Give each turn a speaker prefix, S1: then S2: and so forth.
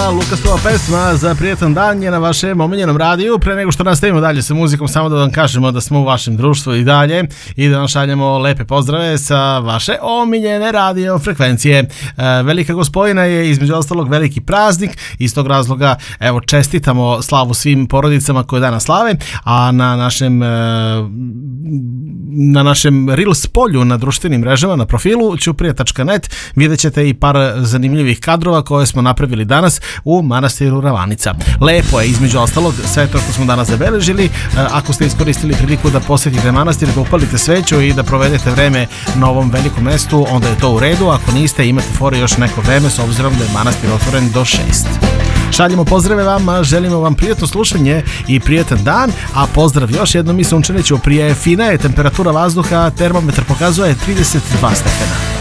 S1: Luka, Lukasova pesma za prijetan dan je na vašem omiljenom radiju. Pre nego što nastavimo dalje sa muzikom, samo da vam kažemo da smo u vašem društvu i dalje i da vam šaljemo lepe pozdrave sa vaše omiljene radio frekvencije. Velika Gospojina je između ostalog veliki praznik, iz tog razloga evo čestitamo slavu svim porodicama koje danas slave, a na našem Reels polju na društvenim mrežama na profilu ćuprija.net vidjet ćete i par zanimljivih kadrova koje smo napravili danas u manastiru Ravanica. Lepo je između ostalog sve to što smo danas zabeležili. Ako ste iskoristili priliku da posjetite manastir, da upalite sveću i da provedete vreme na ovom velikom mestu, onda je to u redu. Ako niste, imate fore još neko vreme s obzirom da je manastir otvoren do 6. Šaljemo pozdrave vama, želimo vam prijatno slušanje i prijatan dan, a pozdrav još jednom i sunčaniću prije fina je temperatura vazduha, termometar pokazuje 32 stepena.